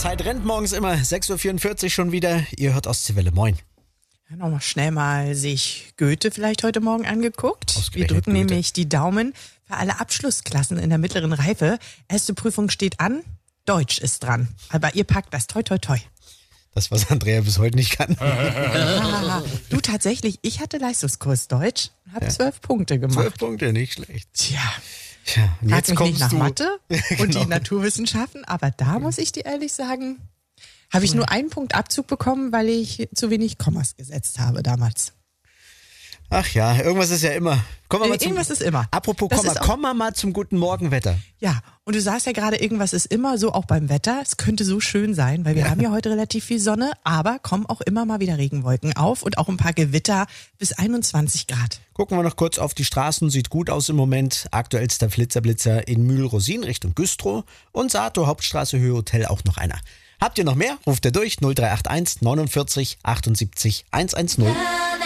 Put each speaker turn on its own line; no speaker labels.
Zeit rennt morgens immer. 6.44 Uhr schon wieder. Ihr hört Ostseewelle. Moin.
Ja, nochmal schnell mal sich Goethe vielleicht heute Morgen angeguckt. Wir drücken
Goethe.
nämlich die Daumen für alle Abschlussklassen in der mittleren Reife. Erste Prüfung steht an. Deutsch ist dran. Aber ihr packt das. Toi, toi, toi.
Das, was Andrea bis heute nicht kann.
Du tatsächlich, ich hatte Leistungskurs Deutsch und habe 12 Punkte gemacht.
12 Punkte, nicht schlecht.
Tja,
Tja, und
frag
jetzt
mich
kommst
nicht nach
du.
Mathe und
Genau.
die Naturwissenschaften, aber da muss ich dir ehrlich sagen, habe ich nur einen Punkt Abzug bekommen, weil ich zu wenig Kommas gesetzt habe damals.
Ach ja, irgendwas ist ja immer. Kommen wir mal
Irgendwas ist immer.
Apropos
Das
Komma,
ist auch-
kommen wir mal zum guten Morgenwetter.
Ja, und du sagst ja gerade, irgendwas ist immer so, auch beim Wetter. Es könnte so schön sein, weil wir haben ja heute relativ viel Sonne, aber kommen auch immer mal wieder Regenwolken auf und auch ein paar Gewitter bis 21 Grad.
Gucken wir noch kurz auf die Straßen. Sieht gut aus im Moment. Aktuellster Flitzer in Mühl-Rosin Richtung Güstrow und Sato, Hauptstraße, Höhe Hotel auch noch einer. Habt ihr noch mehr? Ruft ihr durch 0381 49 78 110.